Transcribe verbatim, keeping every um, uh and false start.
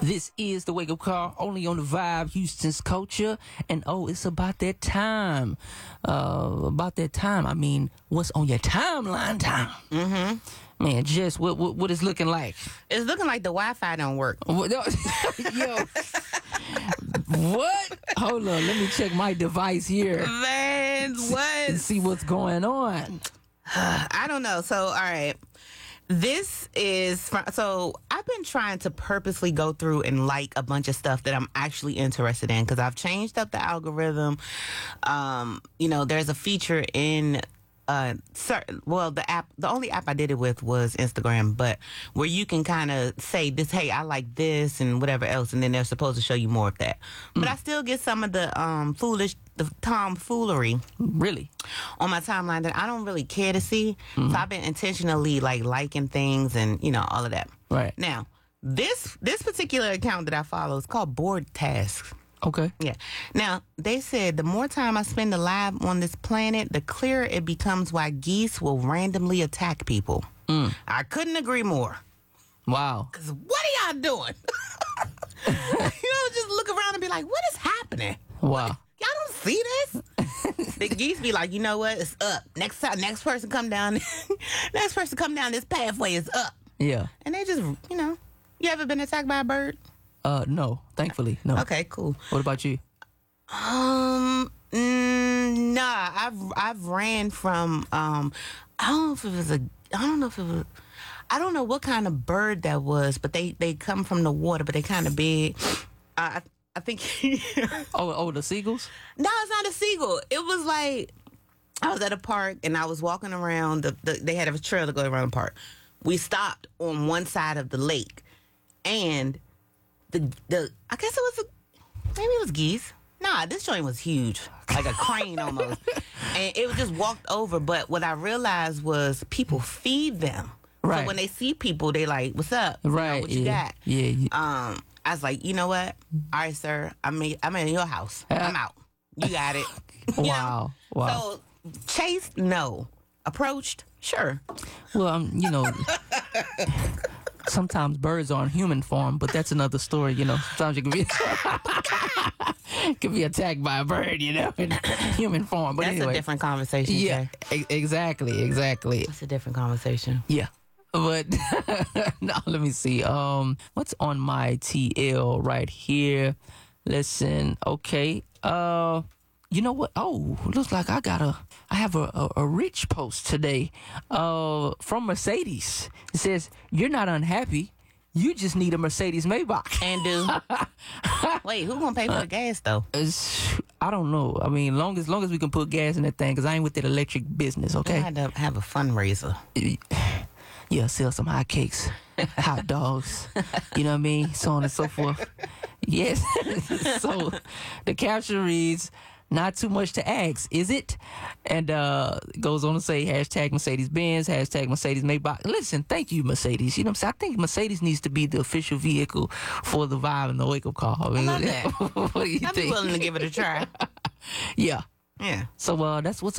This is the Wake Up Call, only on the Vibe, Houston's culture. And oh, it's about that time. Uh, about that time. I mean, what's on your timeline time? Mm-hmm. Man, Jess, what, what what is looking like? It's looking like the Wi-Fi don't work. What- Yo. What? Hold on, let me check my device here Man, and what? see what's going on. I don't know. So, all right. This is fr- so I've been trying to purposely go through and like a bunch of stuff that I'm actually interested in because I've changed up the algorithm. Um, you know, there's a feature in uh certain, well, the app, the only app I did it with was Instagram, but where you can kind of say this, hey, I like this and whatever else, and then they're supposed to show you more of that. But I still get some of the um foolish, the tomfoolery Really? on my timeline that I don't really care to see. So I've been intentionally like liking things and, you know, all of that. Right. Now, this this particular account that I follow is called Bored Tasks. Okay. Yeah. Now, they said the more time I spend alive on this planet, the clearer it becomes why geese will randomly attack people. Mm. I couldn't agree more. Wow. Because what are y'all doing? You know, just look around and be like, what is happening? Wow. Y'all don't see this? The geese be like, you know what? It's up. Next time, next person come down, next person come down this pathway is up. Yeah. And they just, you know, you ever been attacked by a bird? Uh, no. Thankfully, no. Okay, cool. What about you? Um, mm, nah, I've I've ran from um, I don't know if it was a, I don't know if it was, I don't know what kind of bird that was, but they they come from the water, but they kind of big. Uh, I I think. Oh, oh, the seagulls? No, it's not a seagull. It was like I was at a park and I was walking around. The, the they had a trail to go around the park. We stopped on one side of the lake, and the the I guess it was a, maybe it was geese. Nah, this joint was huge, like a crane almost, and it was just walked over. But what I realized was people feed them. Right. So when they see people, they like, "What's up? You know, Right. what you yeah. got?" Yeah. yeah. Um, I was like, you know what? All right, sir. I'm in, I'm in your house. I'm out. You got it. You know? Wow. Wow. So chased, no. Approached, sure. Well, um, you know, sometimes birds are in human form, but that's another story. You know, sometimes you can be can be attacked by a bird, you know, in human form. But That's anyway, a different conversation. yeah, Jay. e- exactly, exactly. That's a different conversation. Yeah. But no, let me see. Um, what's on my T L right here? Listen, okay. Uh, you know what? Oh, looks like I got a. I have a, a, a rich post today. Uh, from Mercedes. It says, "You're not unhappy. You just need a Mercedes Maybach." And do. Wait, who gonna pay for the gas though? It's, I don't know. I mean, long as long as we can put gas in that thing, cause I ain't with that electric business. I Okay. had to have a fundraiser. Yeah, sell some hot cakes, hot dogs, you know what I mean? So on and so forth. Yes. So the caption reads, "Not too much to ask, is it?" And uh goes on to say, hashtag Mercedes-Benz, hashtag Mercedes Maybach. Listen, thank you, Mercedes. You know what I'm saying? I think Mercedes needs to be the official vehicle for the Vibe and the Wake Up Call. I, mean, love that. what do you I'd be think? willing to give it a try. Yeah. Yeah. So uh that's what's